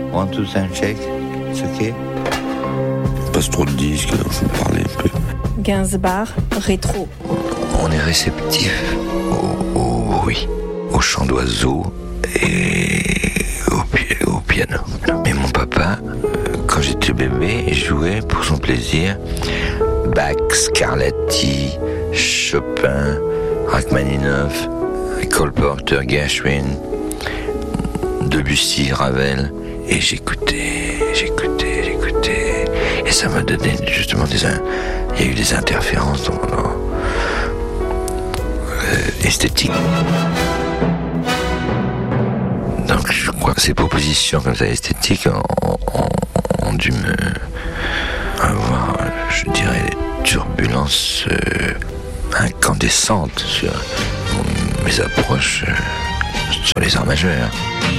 1, 2, sound check. It's okay. Passe trop de disques, alors je vais parler un peu. Gainsbourg, rétro. On est réceptif au bruit, au chant d'oiseaux et au piano. Mais mon papa, quand j'étais bébé, jouait pour son plaisir Bach, Scarlatti, Chopin, Rachmaninoff, Cole Porter, Gershwin, Debussy, Ravel. Et j'écoutais. Et ça m'a donné justement il y a eu des interférences esthétiques. Donc je crois que ces propositions comme ça esthétiques ont dû me avoir, je dirais, des turbulences incandescentes sur mes approches sur les arts majeurs.